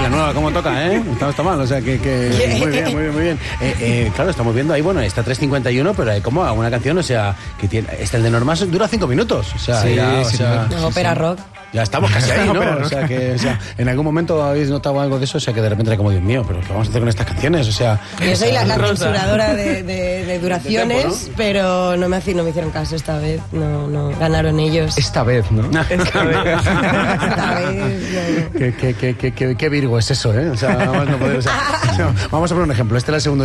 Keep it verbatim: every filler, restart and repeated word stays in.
nueva, como toca, ¿eh? Está, está mal, o sea, que, que muy bien, muy bien, muy bien. Eh, eh, claro, estamos viendo ahí, bueno, está tres cincuenta y uno, pero hay como alguna canción, o sea, que tiene, este el de Normas dura cinco minutos, o sea, sí, ya, o sí, sea, no, ópera rock. Ya estamos casi ahí, ¿no? O sea, que o sea, en algún momento habéis notado algo de eso, o sea, que de repente era como, Dios mío, pero ¿qué vamos a hacer con estas canciones? O sea... Yo soy o sea, la, la censuradora de, de, de duraciones, de tiempo, ¿no? Pero no me, no me hicieron caso esta vez, no, no, ganaron ellos. Esta vez, ¿no? Esta vez. Esta vez, no. ¿Qué, qué, qué, qué, qué Virgo es eso, eh? O sea, vamos a, poder, o sea, vamos a poner un ejemplo. Este era el segundo